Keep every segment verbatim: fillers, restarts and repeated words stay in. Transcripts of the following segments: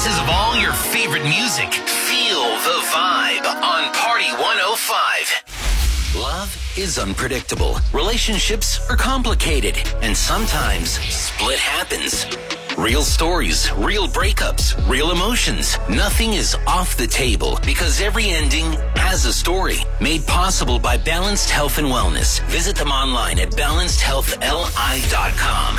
mixes of all your favorite music. Feel the vibe on Party one oh five. Love is unpredictable. Relationships are complicated. And sometimes split happens. Real stories, real breakups, real emotions. Nothing is off the table because every ending has a story. Made possible by Balanced Health and Wellness. Visit them online at balanced health li dot com.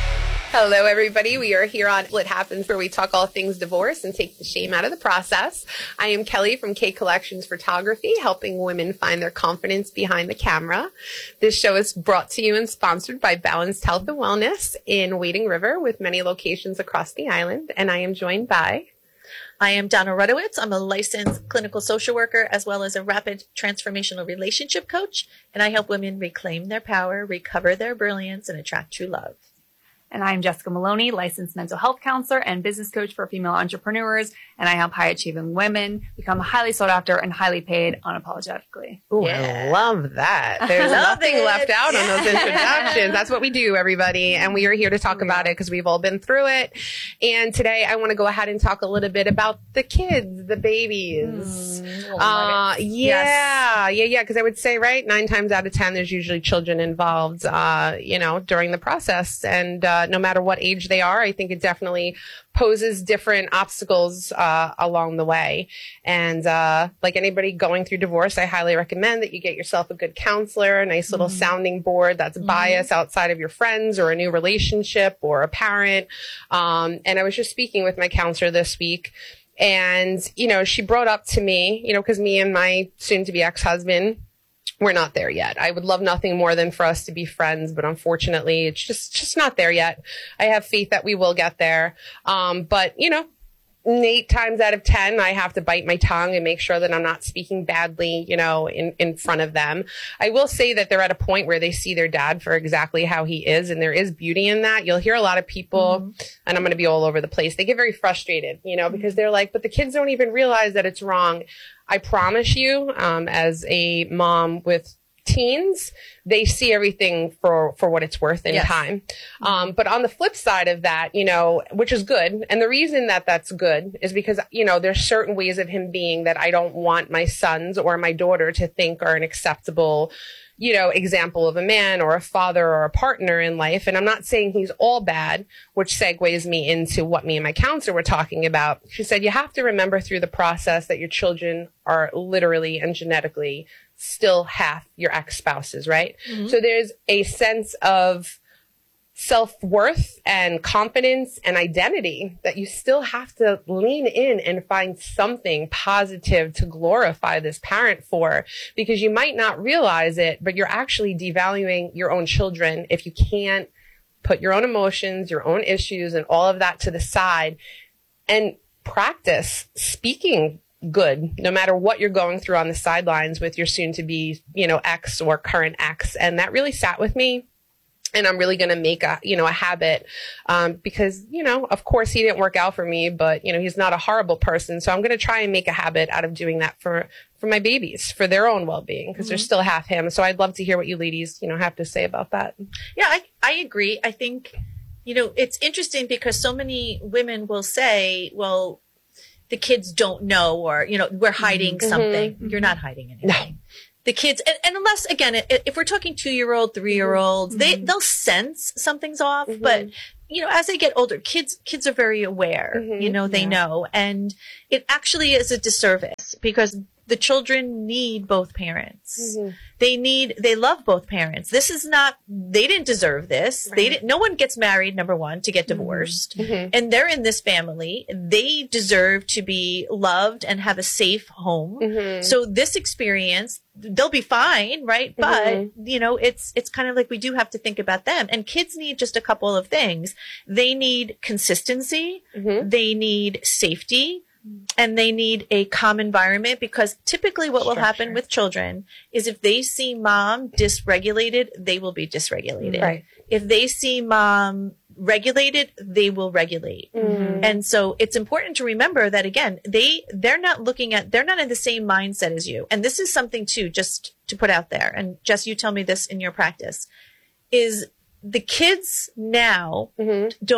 Hello, everybody. We are here on Split Happens, where we talk all things divorce and take the shame out of the process. I am Kelly from K Collections Photography, helping women find their confidence behind the camera. This show is brought to you and sponsored by Balanced Health and Wellness in Wading River, with many locations across the island. And I am joined by... I am Donna Rudowitz. I'm a licensed clinical social worker as well as a rapid transformational relationship coach, and I help women reclaim their power, recover their brilliance, and attract true love. And I'm Jessica Maloney, licensed mental health counselor and business coach for female entrepreneurs. And I help high-achieving women become highly sought after and highly paid unapologetically. Ooh, Yeah. I love that. There's Love nothing it. left out on those introductions. That's what we do, everybody. And we are here to talk Yeah. about it because we've all been through it. And today I want to go ahead and talk a little bit about the kids, the babies. Mm, Uh, yeah, yeah, yeah. Because I would say, right, nine times out of ten, there's usually children involved, uh, you know, during the process. And uh, no matter what age they are, I think it definitely poses different obstacles uh, along the way. And uh, like anybody going through divorce, I highly recommend that you get yourself a good counselor, a nice little mm-hmm. sounding board that's mm-hmm. biased outside of your friends or a new relationship or a parent. Um, and I was just speaking with my counselor this week. And, you know, she brought up to me, you know, because me and my soon-to-be ex-husband, we're not there yet. I would love nothing more than for us to be friends, but unfortunately, it's just just not there yet. I have faith that we will get there. Um, but, you know, eight times out of ten, I have to bite my tongue and make sure that I'm not speaking badly, you know, in, in front of them. I will say that they're at a point where they see their dad for exactly how he is, and there is beauty in that. You'll hear a lot of people, mm-hmm. and I'm going to be all over the place, they get very frustrated, you know, because they're like, but the kids don't even realize that it's wrong. I promise you, um, as a mom with teens, they see everything for, for what it's worth in yes. time. Um, but on the flip side of that, you know, which is good. And the reason that that's good is because, you know, there's certain ways of him being that I don't want my sons or my daughter to think are an acceptable, you know, example of a man or a father or a partner in life. And I'm not saying he's all bad, which segues me into what me and my counselor were talking about. She said, you have to remember through the process that your children are literally and genetically still half your ex-spouses, right? Mm-hmm. So there's a sense of self-worth and confidence and identity that you still have to lean in and find something positive to glorify this parent for, because you might not realize it, but you're actually devaluing your own children if you can't put your own emotions, your own issues, and all of that to the side and practice speaking good, no matter what you're going through on the sidelines with your soon to be, you know, ex or current ex. And that really sat with me. And I'm really going to make a, you know, a habit, um, because, you know, of course he didn't work out for me, but, you know, he's not a horrible person. So I'm going to try and make a habit out of doing that for, for my babies, for their own well-being, because mm-hmm. they're still half him. So I'd love to hear what you ladies, you know, have to say about that. Yeah, I, I agree. I think, you know, it's interesting because so many women will say, well, the kids don't know, or, you know, we're hiding mm-hmm. something. Mm-hmm. You're not hiding anything. No. The kids, and, and unless, again, if we're talking two-year-old, three-year-olds, mm-hmm. they, they'll sense something's off. Mm-hmm. But, you know, as they get older, kids, kids are very aware, mm-hmm. you know, they yeah. know. And it actually is a disservice because the children need both parents. Mm-hmm. They need, they love both parents. This is not, they didn't deserve this. Right. They didn't, no one gets married, number one, to get divorced. Mm-hmm. And they're in this family. They deserve to be loved and have a safe home. Mm-hmm. So this experience, they'll be fine, right? Mm-hmm. But, you know, it's, it's kind of like we do have to think about them. And kids need just a couple of things. They need consistency. Mm-hmm. They need safety. And they need a calm environment, because typically what will happen with children is if they see mom dysregulated, they will be dysregulated. Right. If they see mom regulated, they will regulate. Mm-hmm. And so it's important to remember that, again, they, they're not looking at, they're not in the same mindset as you. And this is something too, just to put out there. And Jess, you tell me this in your practice, is the kids now mm-hmm. don't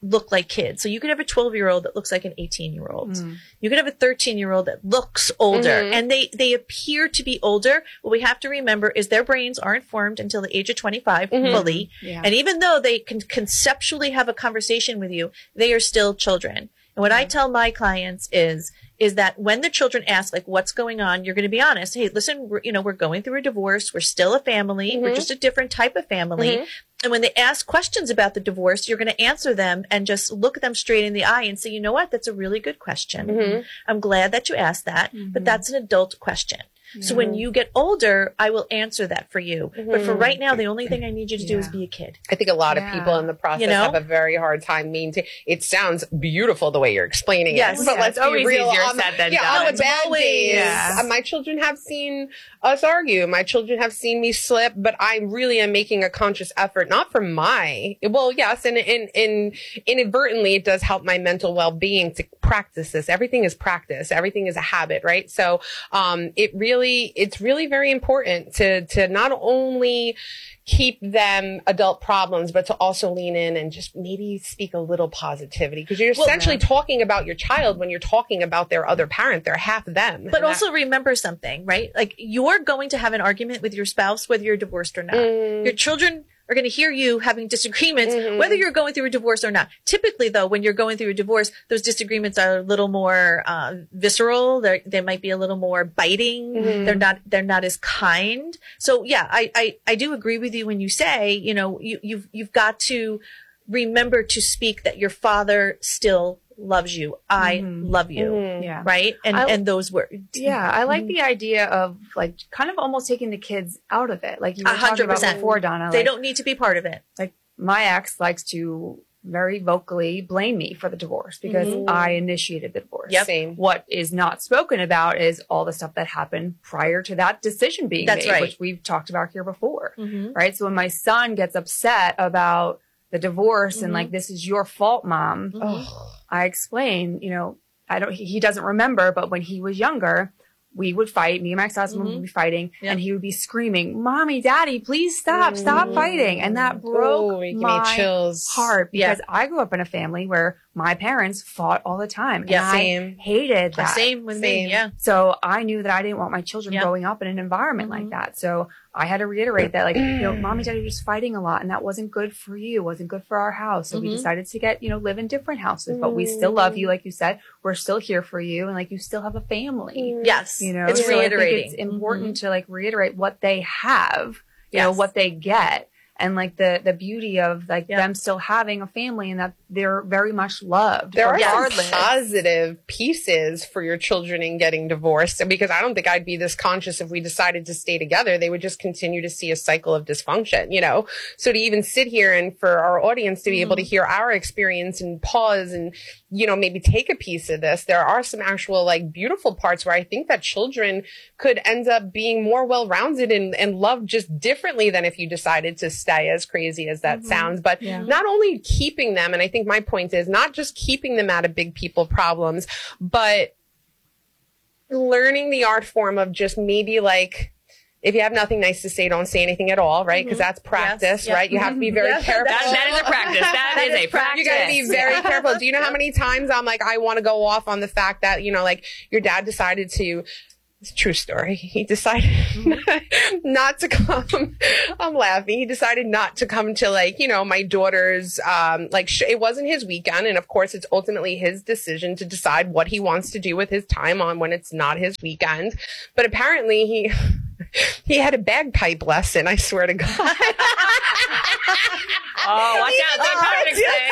look like kids. So you could have a twelve year old that looks like an eighteen year old. Mm. You could have a thirteen year old that looks older Mm-hmm. and they, they appear to be older. What we have to remember is their brains aren't formed until the age of twenty-five Mm-hmm. fully. Yeah. And even though they can conceptually have a conversation with you, they are still children. And what I tell my clients is, is that when the children ask, like, what's going on, you're going to be honest. Hey, listen, we're, you know, we're going through a divorce. We're still a family. Mm-hmm. We're just a different type of family. Mm-hmm. And when they ask questions about the divorce, you're going to answer them and just look them straight in the eye and say, you know what? That's a really good question. Mm-hmm. I'm glad that you asked that, but that's an adult question. So when you get older, I will answer that for you. But for right now, the only thing I need you to do is Yeah. be a kid. I think a lot Yeah. of people in the process You know? have a very hard time maintaining. It sounds beautiful the way you're explaining Yes. it, but Yeah, let's it's be always real. easier on, said than yeah, done. on the It's bad always- days, Yeah. uh, my children have seen us argue. My children have seen me slip, but I really am making a conscious effort, not for my, well, yes, and, and, and inadvertently it does help my mental well-being to practice this. Everything is practice. Everything is a habit, right? So, um, it really, it's really very important to, to not only keep them adult problems, but to also lean in and just maybe speak a little positivity, because you're Well, essentially yeah. talking about your child when you're talking about their other parent. They're half them. But And also remember something, right? Like you're going to have an argument with your spouse, whether you're divorced or not. Your children are going to hear you having disagreements, whether you're going through a divorce or not. Typically, though, when you're going through a divorce, those disagreements are a little more uh, visceral. They're, they might be a little more biting. They're not. They're not as kind. So, yeah, I, I I do agree with you when you say, you know, you you've you've got to remember to speak that your father still loves you. I love you. Yeah. Right. And I- and those words. Yeah, I like the idea of like kind of almost taking the kids out of it. Like you were A hundred talking about percent. before, Donna. They like, don't need to be part of it. like my ex likes to very vocally blame me for the divorce because I initiated the divorce. Yep. Same. What is not spoken about is all the stuff that happened prior to that decision being That's made, right. which we've talked about here before. Mhm. Right. So when my son gets upset about the divorce and like, this is your fault, mom, Oh. I explain, you know, I don't, he, he doesn't remember, but when he was younger, we would fight. Me and my ex-husband would be fighting Yep. and he would be screaming, mommy, daddy, please stop, stop fighting. And that broke Oh, you give me my chills. heart Yeah. because I grew up in a family where my parents fought all the time. And Yeah. I Same. hated that. Same with Same. me. Yeah. So I knew that I didn't want my children Yep. growing up in an environment like that. So I had to reiterate that, like, you know, mommy, daddy were just fighting a lot and that wasn't good for you, wasn't good for our house. So we decided to get, you know, live in different houses, but we still love you. Like you said, we're still here for you. And like, you still have a family, Yes. you know, It's so I think reiterating. it's important to like reiterate what they have, you know, Yes. what they get. And like the, the beauty of like Yeah. them still having a family and that they're very much loved. There are some regardless. positive pieces for your children in getting divorced, because I don't think I'd be this conscious if we decided to stay together. They would just continue to see a cycle of dysfunction, you know? So to even sit here and for our audience to be able to hear our experience and pause and, you know, maybe take a piece of this, there are some actual like beautiful parts where I think that children could end up being more well-rounded and, and loved just differently than if you decided to stay, as crazy as that sounds. But Yeah. not only keeping them, and I think my point is not just keeping them out of big people problems, but learning the art form of just maybe like, if you have nothing nice to say, don't say anything at all, right? Because that's practice, Yes. right? You have to be very Yes, careful. that- That is a practice. That is a practice. You got to be very careful. Do you know how many times I'm like, I want to go off on the fact that, you know, like your dad decided to, it's a true story. He decided not to come. I'm laughing. He decided not to come to like, you know, my daughter's, um, like sh- it wasn't his weekend. And of course it's ultimately his decision to decide what he wants to do with his time on when it's not his weekend. But apparently he, he had a bagpipe lesson. I swear to God. Oh, watch out. Don't try to explain.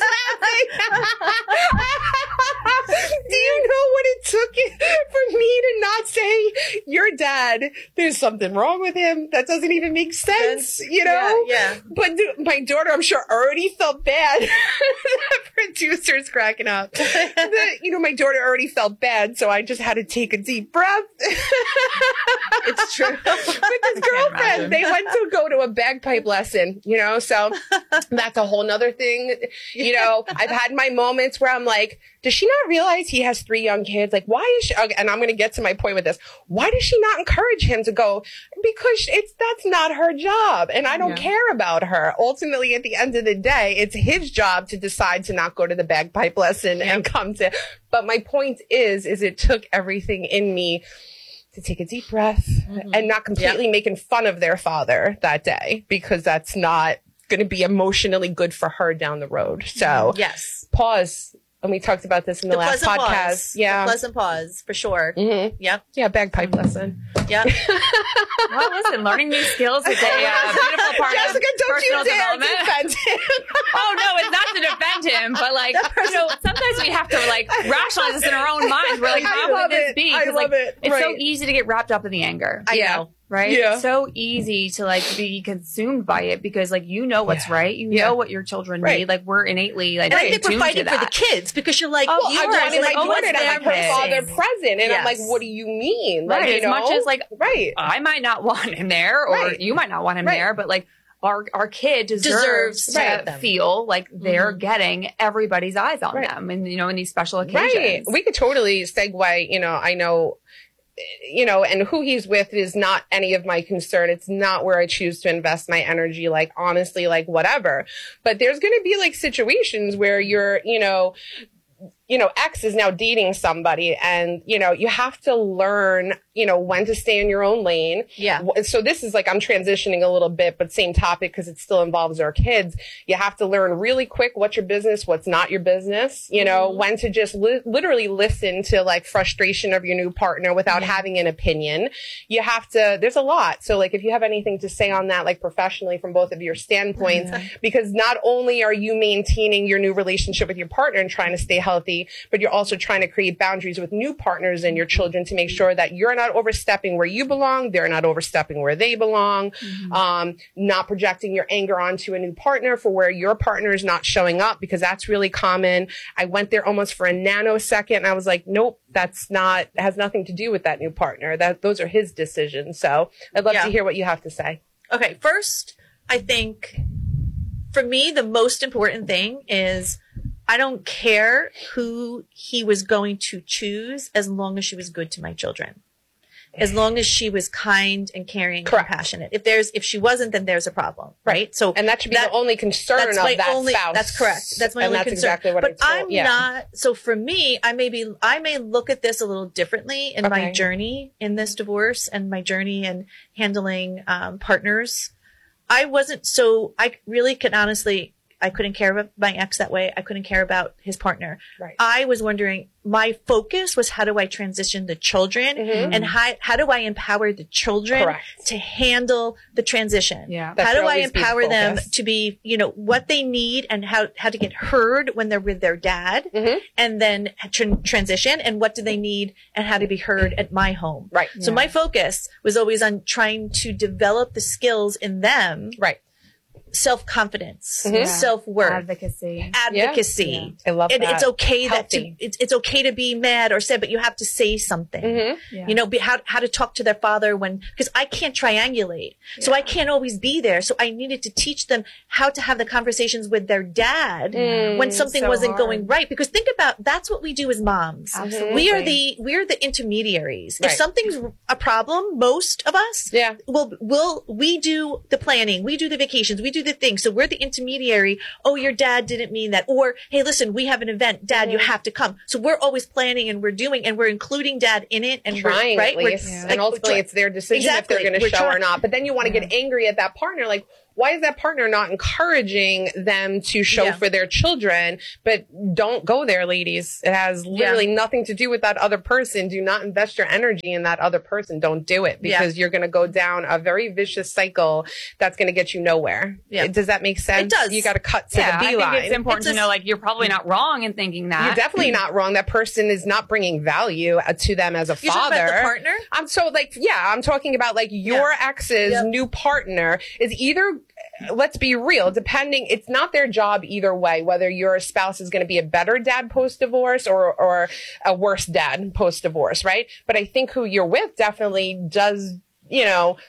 Do you know what it took for me to not say, your dad, there's something wrong with him? That doesn't even make sense, you know? Yeah, yeah. But th- my daughter, I'm sure, already felt bad. The producer's cracking up. The, you know, my daughter already felt bad, so I just had to take a deep breath. It's true. With his girlfriend, they went to go to a bagpipe lesson, you know? So that's a whole nother thing. You know, I've had my moments where I'm like, does she not realize he has three young kids? Like, why is she, okay, and I'm going to get to my point with this. Why does does she not encourage him to go? Because it's that's not her job, and I don't yeah. care about her. Ultimately, at the end of the day, it's his job to decide to not go to the bagpipe lesson yeah. and come to. But my point is, is it took everything in me to take a deep breath mm-hmm. and not completely yep. making fun of their father that day, because that's not going to be emotionally good for her down the road. So yes, pause. And we talked about this in the, the last podcast. Pause. Yeah. The pleasant pause, for sure. Mm-hmm. Yep. Yeah, bagpipe lesson. Yeah. Well, listen, learning new skills is a uh, beautiful part Jessica, of don't personal you dare development. defend him. Oh, no, it's not to defend him, but like, you know, sometimes we have to like rationalize this in our own minds. We're like, how would this it. be? I love like, it. It's right. so easy to get wrapped up in the anger. I yeah. know. Right? Yeah. It's so easy to like be consumed by it because like you know what's yeah. right. You yeah. know what your children right. need. Like we're innately like and I think we're fighting to for that. the kids because you're like, oh, you I wanted like, my oh, daughter to have her father present. And yes. I'm like, what do you mean? Right. Like, you as know? much as like, right. I might not want him there or right. you might not want him right. there, but like our our kid deserves, deserves to right. feel like they're mm-hmm. getting everybody's eyes on right. them and, you know, in these special occasions. Right. We could totally segue, you know, I know, you know, and who he's with is not any of my concern. It's not where I choose to invest my energy. Like, honestly, like whatever. But there's going to be like situations where you're, you know, you know, X is now dating somebody and, you know, you have to learn, you know, when to stay in your own lane. Yeah. So this is like, I'm transitioning a little bit, but same topic because it still involves our kids. You have to learn really quick what's your business, what's not your business, you know, mm-hmm. when to just li- literally listen to like frustration of your new partner without mm-hmm. having an opinion. You have to, there's a lot. So like, if you have anything to say on that, like professionally from both of your standpoints, mm-hmm. because not only are you maintaining your new relationship with your partner and trying to stay healthy, but you're also trying to create boundaries with new partners and your children to make sure that you're not overstepping where you belong, they're not overstepping where they belong, mm-hmm. um, not projecting your anger onto a new partner for where your partner is not showing up, because that's really common. I went there almost for a nanosecond and I was like, nope, that's not, has nothing to do with that new partner. That those are his decisions. So I'd love yeah. to hear what you have to say. Okay. First, I think for me, the most important thing is I don't care who he was going to choose as long as she was good to my children. As long as she was kind and caring Correct. and compassionate. If there's, if she wasn't, then there's a problem. Right. So, and that should be that, the only concern of that only, spouse. That's correct. That's my and only that's concern. Exactly what but I told, I'm yeah. not, so for me, I may be, I may look at this a little differently in okay. my journey in this divorce and my journey in handling, um, partners. I wasn't so, I really could honestly, I couldn't care about my ex that way. I couldn't care about his partner. Right. I was wondering, my focus was how do I transition the children mm-hmm. and how, how do I empower the children Correct. to handle the transition? Yeah. How do I empower the them to be, you know, what they need and how, how to get heard when they're with their dad mm-hmm. and then tra- transition and what do they need and how to be heard at my home. Right. So yeah. my focus was always on trying to develop the skills in them. Right. Self-confidence, mm-hmm. self-worth, advocacy, advocacy. Yeah. I love it, that. It's okay Healthy. that to, it's, it's okay to be mad or sad, but you have to say something. Mm-hmm. Yeah. You know, be, how how to talk to their father when because I can't triangulate, yeah. so I can't always be there. So I needed to teach them how to have the conversations with their dad mm, when something so wasn't hard. going right. Because think about that's what we do as moms. Absolutely. We are the we are the intermediaries. Right. If something's a problem, most of us, yeah, will will we do the planning, we do the vacations, we do the things. So we're the intermediary. Oh, your dad didn't mean that. Or, hey, listen, we have an event. Dad, mm-hmm. you have to come. So we're always planning and we're doing and we're including dad in it and trying we're, right? at least. We're, Yeah. like, and ultimately, try- it's their decision exactly. if they're going to show trying- or not. But then you want to yeah. get angry at that partner, like, why is that partner not encouraging them to show yeah. for their children? But don't go there, ladies. It has literally yeah. nothing to do with that other person. Do not invest your energy in that other person. Don't do it because yeah. you're going to go down a very vicious cycle that's going to get you nowhere. Yeah. Does that make sense? It does. You got to cut to yeah, the beeline. I think it's important It's to know, like, you're probably not wrong in thinking that. You're definitely not wrong. That person is not bringing value uh, to them as a You're father. talking about the partner? I'm so like, yeah, I'm talking about like your Yeah. ex's Yep. new partner is either, let's be real, depending, it's not their job either way, whether your spouse is going to be a better dad post-divorce or, or a worse dad post-divorce, right? But I think who you're with definitely does, you know,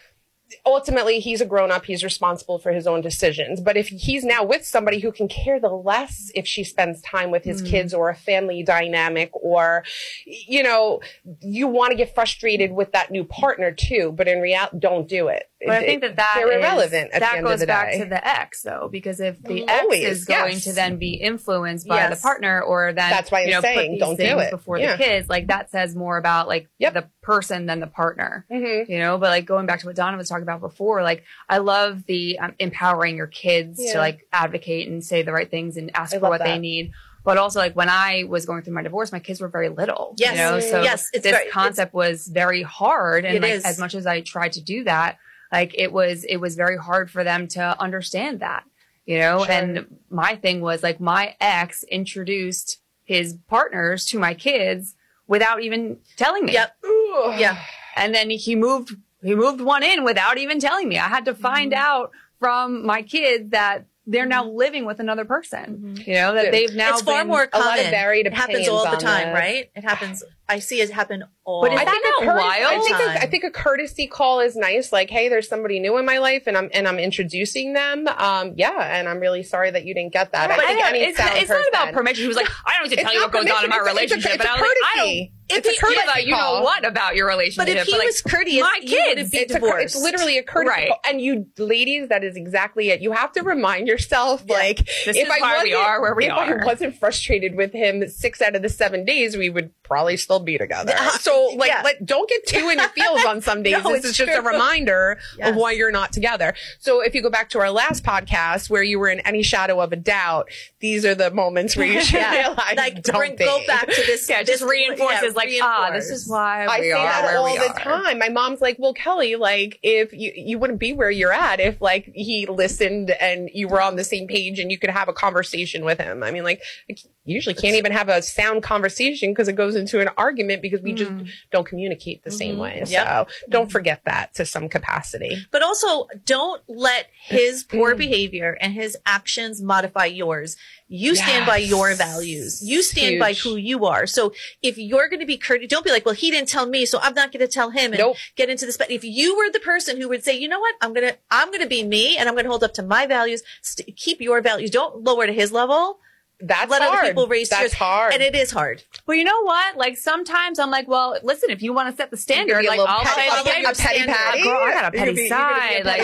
ultimately he's a grown up. He's responsible for his own decisions. But if he's now with somebody who can care the less if she spends time with his mm. kids or a family dynamic, or, you know, you want to get frustrated with that new partner too, but in reality, don't do it. But I think that that they're is, irrelevant at that the end goes of the back day. to the ex though, because if the Always, ex is going yes. to then be influenced by Yes. the partner, or then That's why I'm you know, saying, put these don't do things it. before Yeah. the kids, like that says more about like Yep. the person than the partner, Mm-hmm. you know. But like going back to what Donna was talking about before, like I love the um, empowering your kids Yeah. to like advocate and say the right things and ask I for love what that. they need. But also, like when I was going through my divorce, my kids were very little. Yes. You know, so Yes, it's this very- concept was very hard, and It like is. as much as I tried to do that, like it was it was very hard for them to understand that. You know, Sure. and my thing was like my ex introduced his partners to my kids without even telling me. Yep. Yeah. And then he moved he moved one in without even telling me. I had to find Mm-hmm. out from my kids that they're now living with another person. Mm-hmm. You know, that Dude, they've now It's far been, more a lot common. of varied It happens opinions all the on time, this. right? It happens. I see it happen all. But is I that think not a courtesy, wild? I think, a, Time. I think a courtesy call is nice. Like, hey, there's somebody new in my life, and I'm and I'm introducing them. Um, yeah, and I'm really sorry that you didn't get that. I I think know, any it's, sound it's not person- about permission. He was like, I don't need to It's tell you not what goes on in my permission. It's a- relationship. it's a But I was like, I don't. courtesy. If It's a he courtesy give a you know call. what about your relationship? But if he like, was courteous, my you wouldn't kids, be It's, a, divorced. it's literally a courtesy Right. call. And you ladies, that is exactly it. You have to remind yourself, Yeah. like, This if is I why we wasn't- are where we if are. I wasn't frustrated with him six out of the seven days, we would probably still be together. Yeah. So, like, Yeah. let, don't get too in your feels on some days. No, this it's is just a true. reminder Yes. of why you're not together. So if you go back to our last podcast where you were in any shadow of a doubt, these are the moments where you should Yeah. realize, like don't bring, be. go back to this. yeah, this just reinforces yeah, like, ah, reinforce. this is why I we say are that where all we the are. time. My mom's like, well, Kelly, like if you, you wouldn't be where you're at if like he listened and you were on the same page and you could have a conversation with him. I mean, like you usually can't even have a sound conversation because it goes into an argument because we just don't communicate the same way. Yep. So don't forget that to some capacity. But also, don't let his Mm. poor behavior and his actions modify yours. You stand by your Yes. values. You stand by Huge. who you are. So if you're going to be courteous, don't be like, well, he didn't tell me, so I'm not going to tell him and Nope. get into this. But if you were the person who would say, you know what, I'm going to, I'm going to be me and I'm going to hold up to my values, st- keep your values. Don't lower to his level. That's Let hard. other people raise That's yours. hard. And it is hard. Well, you know what? Like sometimes I'm like, well, listen, if you want to set the standard, be a like little I'll petty- say, I'll like, give yeah, you a petty standard. patty. Girl, I got a You petty could be- you could be a side. petty Like,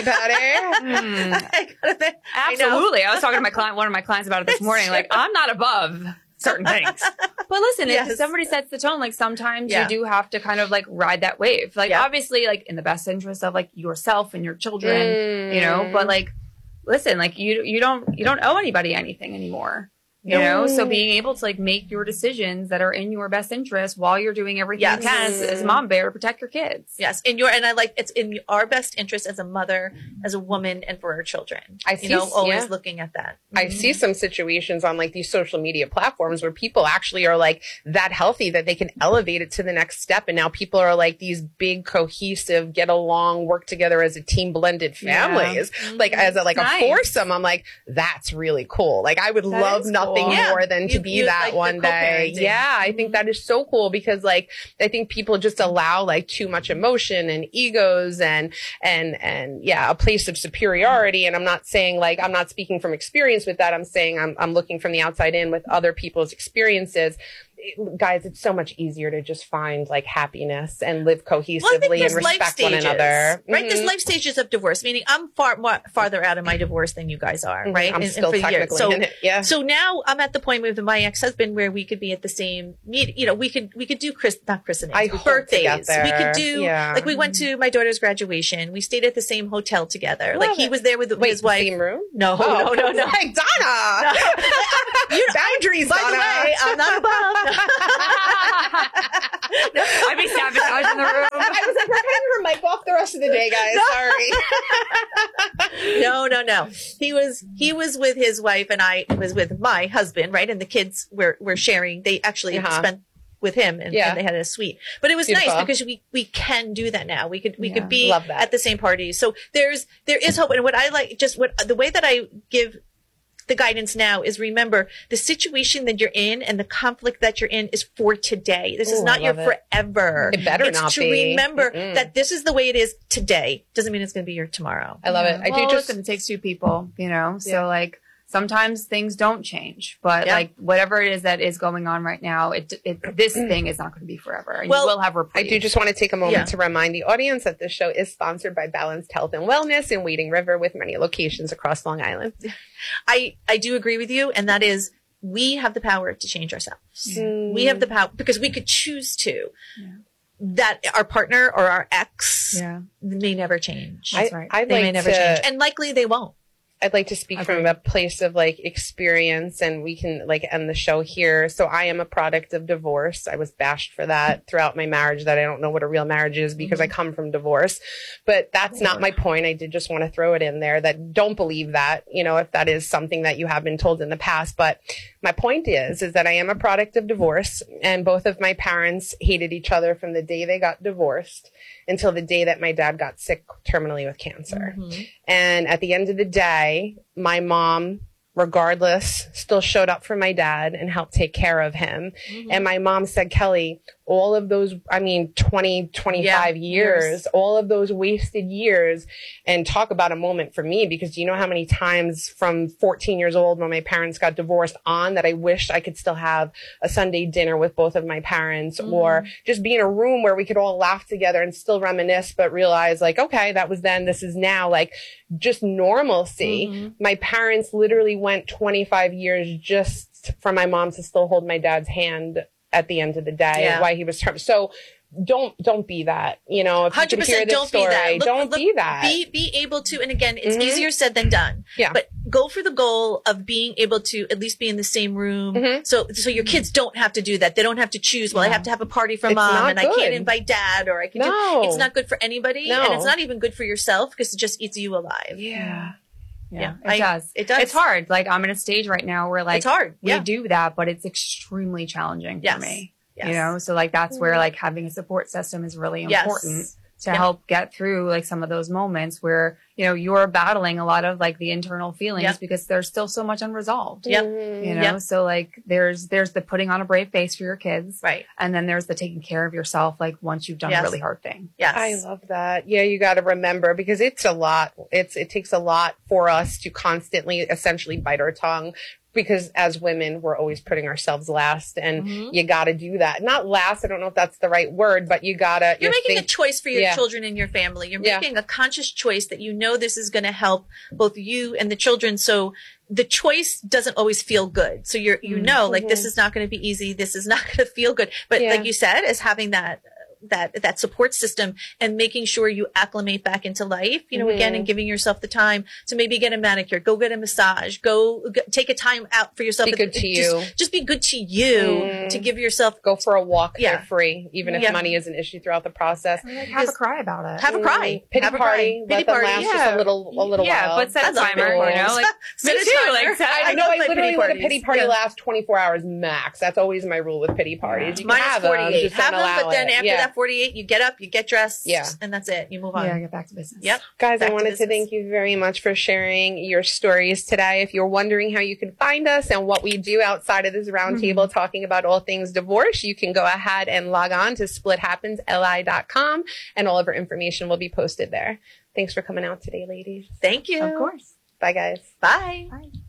patty. hmm, absolutely. I was talking to my client, one of my clients about it this morning. Like, I'm not above certain things. But listen, Yes. if somebody sets the tone, like sometimes Yeah. you do have to kind of like ride that wave. Like Yeah. obviously, like in the best interest of like yourself and your children, Mm. you know. But like, listen, like you you don't you don't owe anybody anything anymore. You know, so being able to like make your decisions that are in your best interest while you're doing everything Yes. you can as, as a mom bear to protect your kids. Yes. In your, and I like, it's in our best interest as a mother, as a woman, and for our children. I you see- know, always yeah. looking at that. I see some situations on like these social media platforms where people actually are like that healthy that they can elevate it to the next step. And now people are like these big, cohesive, get along, work together as a team, blended families, like as a, like Nice. a foursome. I'm like, that's really cool. Like I would That love is nothing cool. more Yeah. than to You- be you that like the one day. co-parenting. Yeah. I think that is so cool because like, I think people just allow like too much emotion and egos and, and, and yeah, a place of superiority. And I'm not saying like, I'm not speaking from experience with that. I'm saying I'm, I'm looking from the outside in with other people's experiences. It- guys, it's so much easier to just find like happiness and live cohesively Well, I think and there's life respect one stages, another. right? Mhm. There's life stages of divorce, meaning I'm far more farther out of my divorce than you guys are, Mhm. right? I'm And- and still for years. technically So, in it. Yeah. so now I'm at the point with my ex-husband where we could be at the same meet. You know, we could we could do Chris not christenings, I but hope to birthdays. get We could there. do Yeah. like we went to my daughter's graduation. We stayed at the same hotel together. Love like he it. was there with Wait, his the wife. same room? No, Oh, no, no, no. Like Donna. You Boundaries, By Donna. the way, I'm not above. I'd be sabotaging the room. I was like, we're cutting her mic off the rest of the day, guys. Sorry. no, no, no. He was he was with his wife, and I was with my husband, right? And the kids were were sharing. They actually Uh-huh. spent with him, and, Yeah. and they had a suite. But it was Beautiful. nice because we we can do that now. We could we Yeah. could be Love that. at the same parties. So there's there is hope. And what I like, just what the way that I give the guidance now is, remember, the situation that you're in and the conflict that you're in is for today. This is Ooh, not I your love it. forever. It better it's not to be. remember Mm-mm. that this is the way it is today. Doesn't mean it's going to be your tomorrow. I love it. I well, do just listen, it takes two people, you know? So Yeah. like sometimes things don't change, but Yeah. like whatever it is that is going on right now, it, it this thing is not going to be forever. And Well, you will have I reprieve. do just want to take a moment Yeah. to remind the audience that this show is sponsored by Balanced Health and Wellness in Wading River with many locations across Long Island. I, I do agree with you. And that is, we have the power to change ourselves. Mm. We have the power because we could choose to. That our partner or our ex Yeah. may never change. That's I, right. I'd They like may never to, change. And likely they won't. I'd like to speak from Agreed. a place of like experience, and we can like end the show here. So I am a product of divorce. I was bashed for that throughout my marriage, that I don't know what a real marriage is because I come from divorce. But that's not my point. I did just want to throw it in there that don't believe that, you know, if that is something that you have been told in the past. But my point is, is that I am a product of divorce, and both of my parents hated each other from the day they got divorced until the day that my dad got sick terminally with cancer. And at the end of the day, my mom, regardless, still showed up for my dad and helped take care of him. Mm-hmm. And my mom said, Kelly, all of those, I mean, twenty, twenty-five Yeah, years, years. all of those wasted years. And talk about a moment for me, because do you know how many times from fourteen years old when my parents got divorced on that I wished I could still have a Sunday dinner with both of my parents, mm-hmm. or just be in a room where we could all laugh together and still reminisce, but realize like, okay, that was then, this is now, like just normalcy. Mm-hmm. My parents literally went twenty-five years just for my mom to still hold my dad's hand at the end of the day, Yeah. while he was term- so don't don't be that, you know. If you Hundred could hear percent. this Don't story, be that. Look, don't look, be that. Be be able to. And again, it's Mhm. easier said than done. Yeah. But go for the goal of being able to at least be in the same room. Mhm. So so your kids don't have to do that. They don't have to choose. Well, I have to have a party for It's mom, not and I can't good. invite dad, or I can. No. Do, it's not good for anybody, No. and it's not even good for yourself because it just eats you alive. Yeah. Yeah, Yeah, it I- does. it does. It's hard. Like I'm in a stage right now where like It's hard. we Yeah. do that, but it's extremely challenging Yes. for me. Yes. You know, so like that's where like having a support system is really Yes. important to Yeah. help get through like some of those moments where, you know, you're battling a lot of like the internal feelings Yeah. because there's still so much unresolved. Yep. You know, Yeah. so like there's there's the putting on a brave face for your kids. Right. And then there's the taking care of yourself like once you've done Yes. a really hard thing. Yes. I love that. Yeah, you got to remember, because it's a lot. It's it takes a lot for us to constantly, essentially, bite our tongue. Because as women, we're always putting ourselves last, and Mhm. you got to do that. Not last. I don't know if that's the right word, but you gotta. You're making think- a choice for your Yeah. children and your family. You're Yeah. making a conscious choice that you know this is going to help both you and the children. So the choice doesn't always feel good. So you're, you know, like this is not going to be easy. This is not going to feel good. But Yeah. like you said, is having that, that, that support system and making sure you acclimate back into life, you know, Mm-hmm. again, and giving yourself the time to maybe get a manicure, go get a massage, go g- take a time out for yourself. Be good to just, you. Just be good to you Mm. to give yourself, Go for a walk. Yeah. They're free, even if Yeah. money is an issue throughout the process. Or, like, have a Just cry about it. have a cry, Pity have a party. cry. Let them last just Yeah. a little, a little yeah, while. but set I a love timer, pity you know, parties. like Set me a too. timer. Like set- I I know. love I my literally pity let a parties. pity party Yeah. last twenty-four hours max. That's always my rule with pity parties. You can Mine is have them, forty-eight. just Have don't them, allow but then it. after Yeah. that forty-eight, you get up, you get dressed, Yeah. and that's it. You move on. yeah, get back to business. Yep. Guys, Back I to wanted to business. thank you very much for sharing your stories today. If you're wondering how you can find us and what we do outside of this roundtable talking about all things divorce, you can go ahead and log on to split happens L I dot com, and all of our information will be posted there. Thanks for coming out today, ladies. Thank you. Of course. Bye, guys. Bye.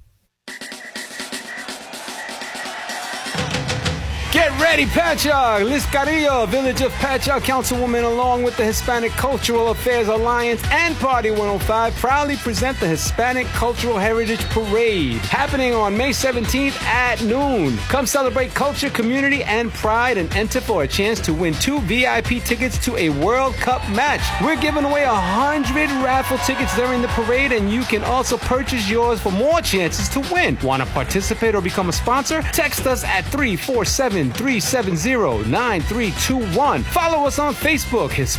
Get ready, Patchogue! Liz Carrillo, Village of Patchogue Councilwoman, along with the Hispanic Cultural Affairs Alliance and Party one oh five, proudly present the Hispanic Cultural Heritage Parade, happening on May seventeenth at noon. Come celebrate culture, community, and pride, and enter for a chance to win two V I P tickets to a World Cup match. We're giving away one hundred raffle tickets during the parade, and you can also purchase yours for more chances to win. Want to participate or become a sponsor? Text us at three four seven, three seven zero, nine three two one. Follow us on Facebook, Hispanic